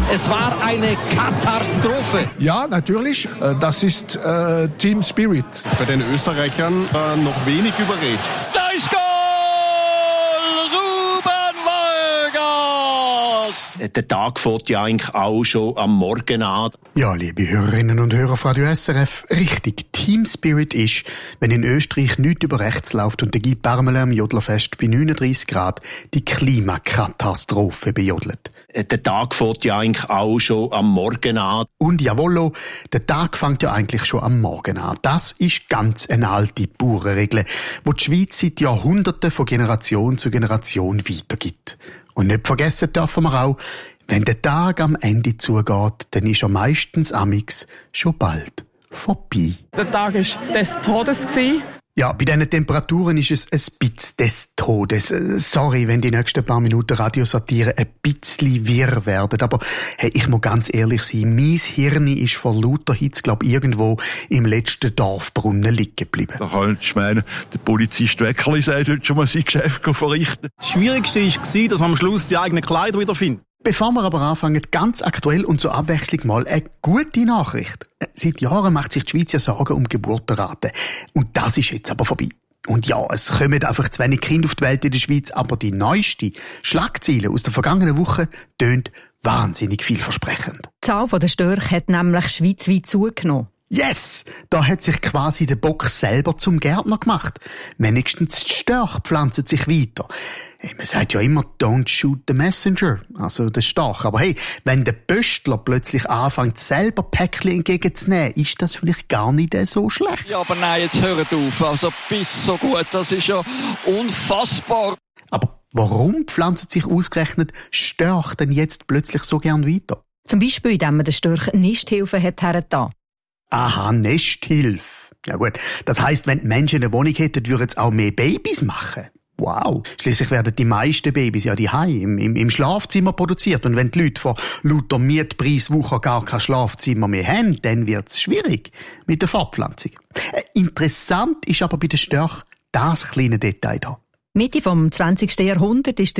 Es war eine Katastrophe. Ja, natürlich. Das ist Team Spirit. Bei den Österreichern noch wenig überrecht. Da ist Goal! Ruben Vargas! Der Tag fängt ja eigentlich auch schon am Morgen an. Ja, liebe Hörerinnen und Hörer von Radio SRF, richtig, Team Spirit ist, wenn in Österreich nichts über rechts läuft und der Guy Parmelin am Jodlerfest bei 39 Grad die Klimakatastrophe bejodelt. Der Tag fängt ja eigentlich auch schon am Morgen an. Und jawollo, der Tag fängt ja eigentlich schon am Morgen an. Das ist ganz eine alte Bauernregel, die die Schweiz seit Jahrhunderten von Generation zu Generation weitergibt. Und nicht vergessen dürfen wir auch, wenn der Tag am Ende zugeht, dann ist er meistens amix schon bald vorbei. Der Tag war des Todes. Ja, bei diesen Temperaturen ist es ein bisschen des Todes. Sorry, wenn die nächsten paar Minuten Radiosatire ein bisschen wirr werden. Aber hey, ich muss ganz ehrlich sein, mein Hirn ist vor lauter Hitze, irgendwo im letzten Dorfbrunnen liegen geblieben. Da kann ich meinen, der Polizist Weckerli sagt heute schon mal sein Geschäft verrichten. Das Schwierigste war, dass man am Schluss die eigenen Kleider wiederfindet. Bevor wir aber anfangen, ganz aktuell und zur Abwechslung mal eine gute Nachricht. Seit Jahren macht sich die Schweiz ja Sorgen um Geburtenraten. Und das ist jetzt aber vorbei. Und ja, es kommen einfach zu wenig Kinder auf die Welt in der Schweiz, aber die neueste Schlagzeile aus der vergangenen Woche tönt wahnsinnig vielversprechend. Die Zahl der Störche hat nämlich schweizweit zugenommen. Yes! Da hat sich quasi der Bock selber zum Gärtner gemacht. Wenigstens die Störche pflanzen sich weiter. Hey, man sagt ja immer, don't shoot the messenger, also der Storch. Aber hey, wenn der Pöstler plötzlich anfängt, selber Päckchen entgegenzunehmen, ist das vielleicht gar nicht so schlecht. Ja, aber nein, jetzt hört auf. Also bis so gut, das ist ja unfassbar. Aber warum pflanzen sich ausgerechnet Störche denn jetzt plötzlich so gern weiter? Zum Beispiel, indem man den Störch Nisthilfe hat hergetan. Aha, Nesthilfe. Ja gut, das heisst, wenn die Menschen eine Wohnung hätten, würden sie auch mehr Babys machen. Wow. Schliesslich werden die meisten Babys ja daheim im Schlafzimmer produziert. Und wenn die Leute von lauter Mietpreiswucher gar kein Schlafzimmer mehr haben, dann wird's schwierig mit der Fortpflanzung. Interessant ist aber bei den Störchen das kleine Detail da. Mitte vom 20. Jahrhundert ist